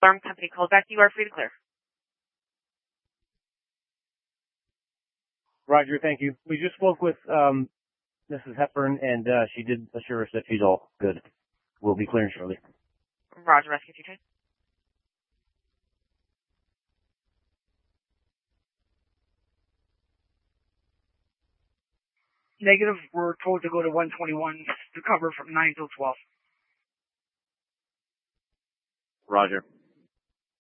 Alarm company called back. You are free to clear. Roger, thank you. We just spoke with Mrs. Hepburn, and she did assure us that she's all good. We'll be clearing shortly. Roger, rescue 210. Negative, we're told to go to 121 to cover from 9 till 12. Roger.